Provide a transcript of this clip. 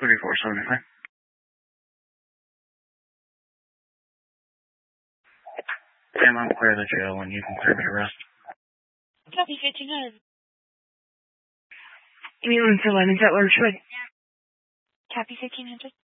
3475. Sam, I'm clear of the jail and you can clear me to rest. Copy 1500. Give me one for Lemons at Larchwood. Copy 1500.